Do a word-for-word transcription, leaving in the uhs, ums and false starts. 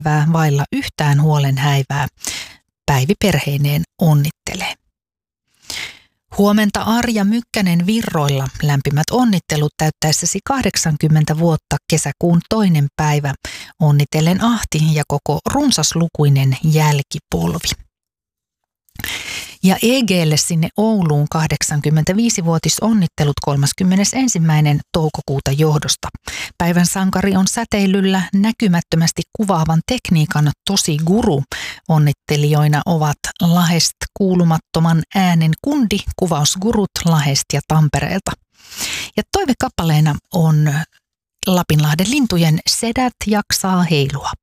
vailla yhtään huolen häivää. Päivi perheineen onnittelee. Huomenta Arja Mykkänen Virroilla. Lämpimät onnittelut täyttäessäsi kahdeksankymmentä vuotta kesäkuun toinen päivä. Onnitellen Ahti ja koko runsaslukuinen jälkipolvi. Ja E G:lle sinne Ouluun kahdeksankymmentäviisivuotisonnittelut kolmaskymmenesensimmäinen toukokuuta johdosta. Päivän sankari on säteilyllä näkymättömästi kuvaavan tekniikan tosi guru. Onnittelijoina ovat Lahest kuulumattoman äänen kundi, kuvausgurut Lahest ja Tampereelta. Ja toivekappaleena on Lapinlahden lintujen Sedät jaksaa heilua.